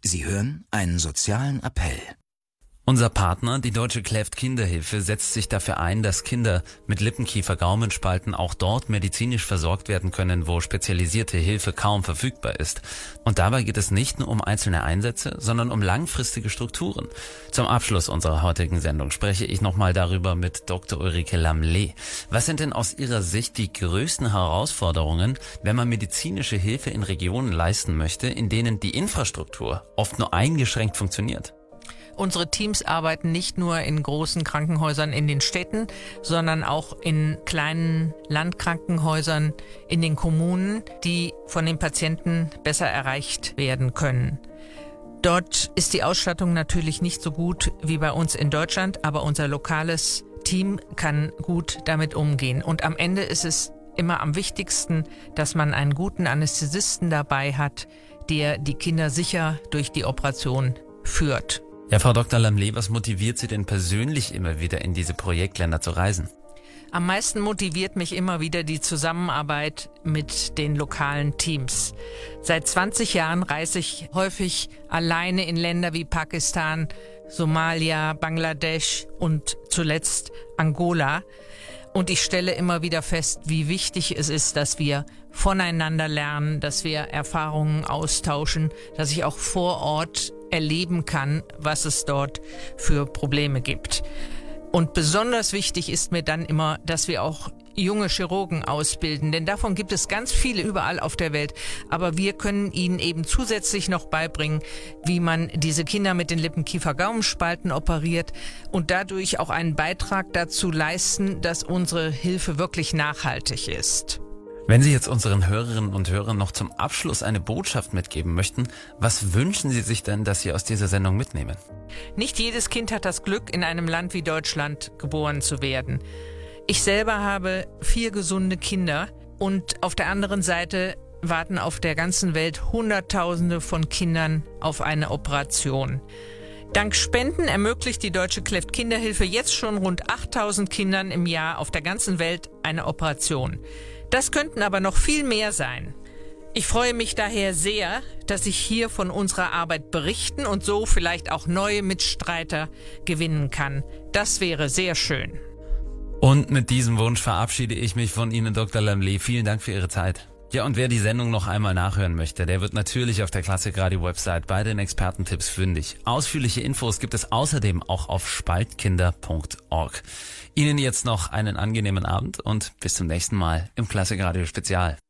Sie hören einen sozialen Appell. Unser Partner, die Deutsche Cleft-Kinderhilfe, setzt sich dafür ein, dass Kinder mit Lippenkiefer-Gaumenspalten auch dort medizinisch versorgt werden können, wo spezialisierte Hilfe kaum verfügbar ist. Und dabei geht es nicht nur um einzelne Einsätze, sondern um langfristige Strukturen. Zum Abschluss unserer heutigen Sendung spreche ich nochmal darüber mit Dr. Ulrike Lamle. Was sind denn aus Ihrer Sicht die größten Herausforderungen, wenn man medizinische Hilfe in Regionen leisten möchte, in denen die Infrastruktur oft nur eingeschränkt funktioniert? Unsere Teams arbeiten nicht nur in großen Krankenhäusern in den Städten, sondern auch in kleinen Landkrankenhäusern in den Kommunen, die von den Patienten besser erreicht werden können. Dort ist die Ausstattung natürlich nicht so gut wie bei uns in Deutschland, aber unser lokales Team kann gut damit umgehen. Und am Ende ist es immer am wichtigsten, dass man einen guten Anästhesisten dabei hat, der die Kinder sicher durch die Operation führt. Ja, Frau Dr. Lamle, was motiviert Sie denn persönlich immer wieder in diese Projektländer zu reisen? Am meisten motiviert mich immer wieder die Zusammenarbeit mit den lokalen Teams. Seit 20 Jahren reise ich häufig alleine in Länder wie Pakistan, Somalia, Bangladesch und zuletzt Angola. Und ich stelle immer wieder fest, wie wichtig es ist, dass wir voneinander lernen, dass wir Erfahrungen austauschen, dass ich auch vor Ort erleben kann, was es dort für Probleme gibt. Und besonders wichtig ist mir dann immer, dass wir auch junge Chirurgen ausbilden, denn davon gibt es ganz viele überall auf der Welt. Aber wir können ihnen eben zusätzlich noch beibringen, wie man diese Kinder mit den Lippenkiefer-Gaumenspalten operiert und dadurch auch einen Beitrag dazu leisten, dass unsere Hilfe wirklich nachhaltig ist. Wenn Sie jetzt unseren Hörerinnen und Hörern noch zum Abschluss eine Botschaft mitgeben möchten, was wünschen Sie sich denn, dass Sie aus dieser Sendung mitnehmen? Nicht jedes Kind hat das Glück, in einem Land wie Deutschland geboren zu werden. Ich selber habe 4 gesunde Kinder und auf der anderen Seite warten auf der ganzen Welt Hunderttausende von Kindern auf eine Operation. Dank Spenden ermöglicht die Deutsche Cleft-Kinderhilfe jetzt schon rund 8.000 Kindern im Jahr auf der ganzen Welt eine Operation. Das könnten aber noch viel mehr sein. Ich freue mich daher sehr, dass ich hier von unserer Arbeit berichten und so vielleicht auch neue Mitstreiter gewinnen kann. Das wäre sehr schön. Und mit diesem Wunsch verabschiede ich mich von Ihnen, Dr. Lamle. Vielen Dank für Ihre Zeit. Ja, und wer die Sendung noch einmal nachhören möchte, der wird natürlich auf der Klassikradio-Website bei den Expertentipps fündig. Ausführliche Infos gibt es außerdem auch auf spaltkinder.org. Ihnen jetzt noch einen angenehmen Abend und bis zum nächsten Mal im Klassikradio Spezial.